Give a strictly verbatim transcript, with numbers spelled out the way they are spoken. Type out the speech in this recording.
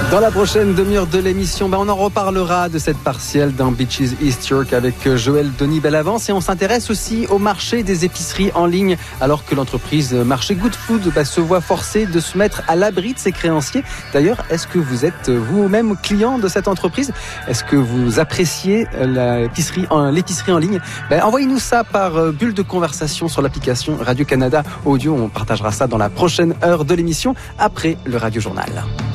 Dans la prochaine demi-heure de l'émission, ben on en reparlera de cette partielle dans Beaches East York avec Joël Denis Bellavance et on s'intéresse aussi au marché des épiceries en ligne alors que l'entreprise Marché Good Food ben, se voit forcée de se mettre à l'abri de ses créanciers. D'ailleurs, est-ce que vous êtes vous-même client de cette entreprise? Est-ce que vous appréciez l'épicerie en, l'épicerie en ligne? Ben, envoyez-nous ça par bulle de conversation sur l'application Radio-Canada Audio. On partagera ça dans la prochaine heure de l'émission après le Radio Journal.